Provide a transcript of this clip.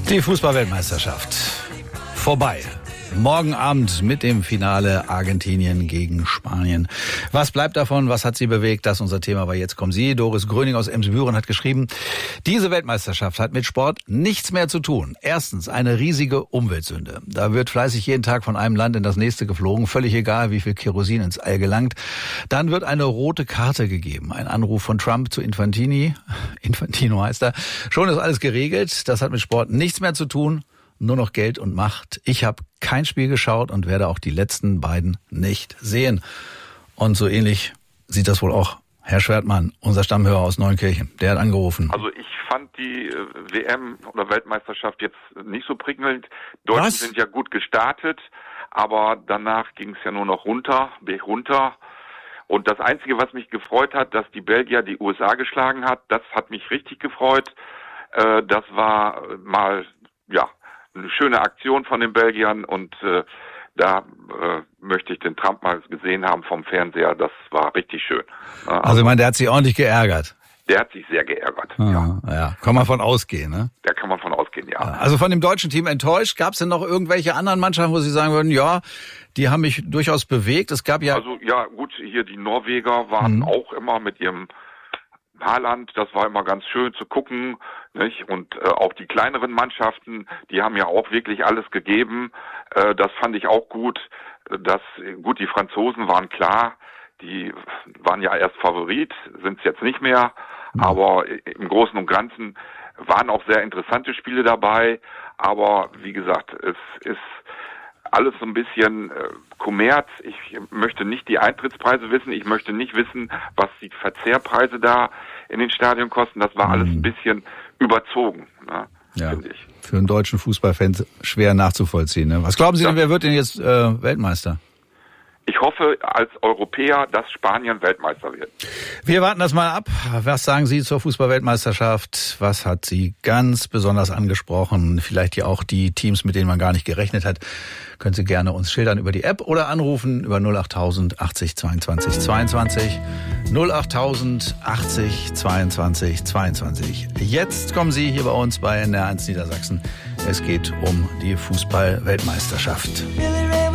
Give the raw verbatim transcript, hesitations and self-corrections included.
Die Fußball-Weltmeisterschaft vorbei. Morgen Abend mit dem Finale Argentinien gegen Spanien. Was bleibt davon? Was hat sie bewegt? Das ist unser Thema. Aber jetzt kommen Sie. Doris Gröning aus Emsbüren hat geschrieben, diese Weltmeisterschaft hat mit Sport nichts mehr zu tun. Erstens eine riesige Umweltsünde. Da wird fleißig jeden Tag von einem Land in das nächste geflogen. Völlig egal, wie viel Kerosin ins All gelangt. Dann wird eine rote Karte gegeben. Ein Anruf von Trump zu Infantini. Infantino heißt er. Schon ist alles geregelt. Das hat mit Sport nichts mehr zu tun. Nur noch Geld und Macht. Ich habe kein Spiel geschaut und werde auch die letzten beiden nicht sehen. Und so ähnlich sieht das wohl auch Herr Schwertmann, unser Stammhörer aus Neunkirchen. Der hat angerufen. Also ich fand die äh, W M oder Weltmeisterschaft jetzt nicht so prickelnd. Deutschen Was? sind ja gut gestartet, aber danach ging es ja nur noch runter, Berg runter. Und das Einzige, was mich gefreut hat, dass die Belgier die U S A geschlagen hat, das hat mich richtig gefreut. Äh, das war mal, ja, eine schöne Aktion von den Belgiern und äh, da äh, möchte ich den Trump mal gesehen haben vom Fernseher. Das war richtig schön. Äh, also, also ich meine, der hat sich ordentlich geärgert. Der hat sich sehr geärgert. Ah, ja. ja, kann man von ausgehen, ne? Da kann man von ausgehen, ja. Also von dem deutschen Team enttäuscht. Gab es denn noch irgendwelche anderen Mannschaften, wo Sie sagen würden, ja, die haben mich durchaus bewegt? Es gab ja... Also ja, gut, hier die Norweger waren mhm. auch immer mit ihrem Haaland, das war immer ganz schön zu gucken, nicht? Und äh, auch die kleineren Mannschaften, die haben ja auch wirklich alles gegeben. Äh, das fand ich auch gut. Das, gut, die Franzosen waren klar, die waren ja erst Favorit, sind es jetzt nicht mehr. Mhm. Aber im Großen und Ganzen waren auch sehr interessante Spiele dabei. Aber wie gesagt, es ist alles so ein bisschen äh, Kommerz. Ich möchte nicht die Eintrittspreise wissen. Ich möchte nicht wissen, was die Verzehrpreise da in den Stadien kosten. Das war alles ein bisschen überzogen, ne, ja, finde ich. Für einen deutschen Fußballfan schwer nachzuvollziehen. Ne? Was glauben Sie denn, wer wird denn jetzt äh, Weltmeister? Ich hoffe als Europäer, dass Spanien Weltmeister wird. Wir warten das mal ab. Was sagen Sie zur Fußball-Weltmeisterschaft? Was hat Sie ganz besonders angesprochen? Vielleicht hier auch die Teams, mit denen man gar nicht gerechnet hat. Können Sie gerne uns schildern über die App oder anrufen über null achttausend achtzig zweiundzwanzig zweiundzwanzig. null achttausend achtzig zweiundzwanzig zweiundzwanzig. Jetzt kommen Sie hier bei uns bei N R eins Niedersachsen. Es geht um die Fußball-Weltmeisterschaft.